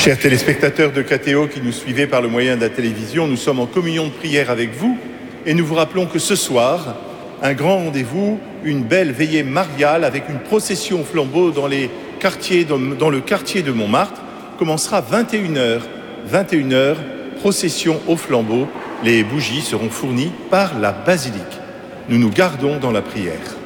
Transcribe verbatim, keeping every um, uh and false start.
Chers téléspectateurs de K T O qui nous suivez par le moyen de la télévision, nous sommes en communion de prière avec vous et nous vous rappelons que ce soir, un grand rendez-vous, une belle veillée mariale avec une procession au flambeau dans, les quartiers, dans, dans le quartier de Montmartre commencera à vingt et une heures. vingt et une heures, procession au flambeau. Les bougies seront fournies par la basilique. Nous nous gardons dans la prière.